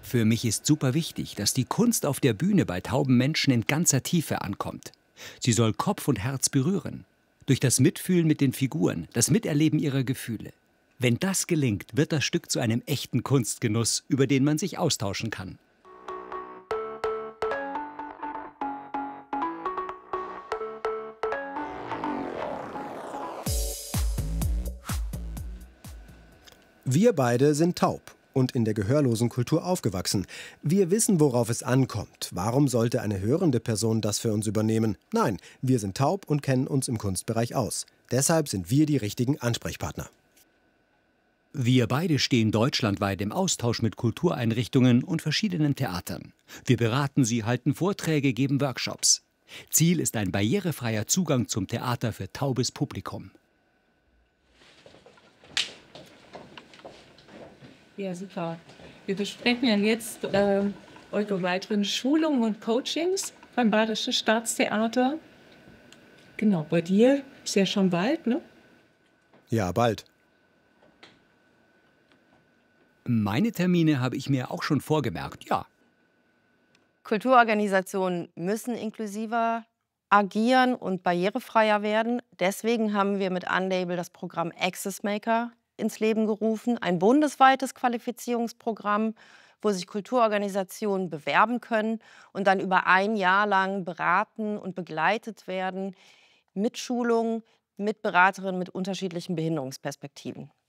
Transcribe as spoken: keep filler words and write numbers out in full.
Für mich ist super wichtig, dass die Kunst auf der Bühne bei tauben Menschen in ganzer Tiefe ankommt. Sie soll Kopf und Herz berühren. Durch das Mitfühlen mit den Figuren, das Miterleben ihrer Gefühle. Wenn das gelingt, wird das Stück zu einem echten Kunstgenuss, über den man sich austauschen kann. Wir beide sind taub und in der gehörlosen Kultur aufgewachsen. Wir wissen, worauf es ankommt. Warum sollte eine hörende Person das für uns übernehmen? Nein, wir sind taub und kennen uns im Kunstbereich aus. Deshalb sind wir die richtigen Ansprechpartner. Wir beide stehen deutschlandweit im Austausch mit Kultureinrichtungen und verschiedenen Theatern. Wir beraten sie, halten Vorträge, geben Workshops. Ziel ist ein barrierefreier Zugang zum Theater für taubes Publikum. Ja, super. Wir besprechen ja jetzt äh, eure weiteren Schulungen und Coachings beim Bayerischen Staatstheater. Genau, bei dir ist ja schon bald, ne? Ja, bald. Meine Termine habe ich mir auch schon vorgemerkt, ja. Kulturorganisationen müssen inklusiver agieren und barrierefreier werden. Deswegen haben wir mit Unlabel das Programm Access Maker ins Leben gerufen, ein bundesweites Qualifizierungsprogramm, wo sich Kulturorganisationen bewerben können und dann über ein Jahr lang beraten und begleitet werden mit Schulungen, mit Beraterinnen mit unterschiedlichen Behinderungsperspektiven.